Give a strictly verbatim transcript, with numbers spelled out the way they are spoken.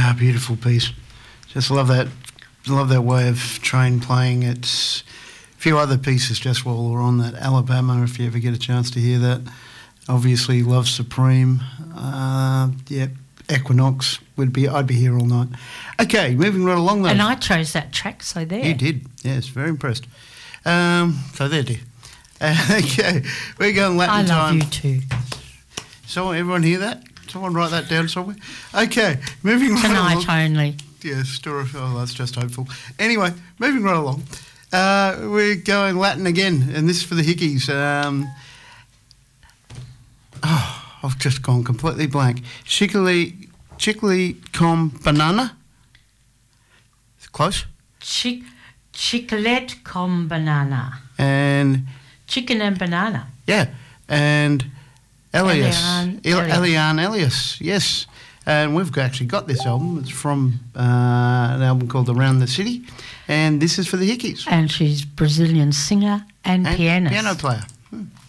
Ah, beautiful piece. Just love that. Love that way of train playing. It's a few other pieces just while we're on that. Alabama, if you ever get a chance to hear that. Obviously, Love Supreme. Uh, yeah, Equinox would be. I'd be here all night. Okay, moving right along though. And I chose that track, so there. You did. Yes, very impressed. Um, so there, dear. Uh, okay, we're going Latin I love time. you too. So everyone hear that? Someone write that down somewhere. Okay, moving right along. Tonight only. Yeah, story. Oh, that's just hopeful. Anyway, moving right along. Uh, we're going Latin again, and this is for the Hickeys. Um, oh, I've just gone completely blank. Chicoli, Chicoli com banana. Close. Chic, Chiclette com banana. And Chicken and banana. yeah, and Elias, Elian El- Elias. Elian Elias. Yes. And we've actually got this album. It's from uh, an album called Around the City. And this is for the Hickeys. And she's Brazilian singer and, And pianist. piano player. Hmm.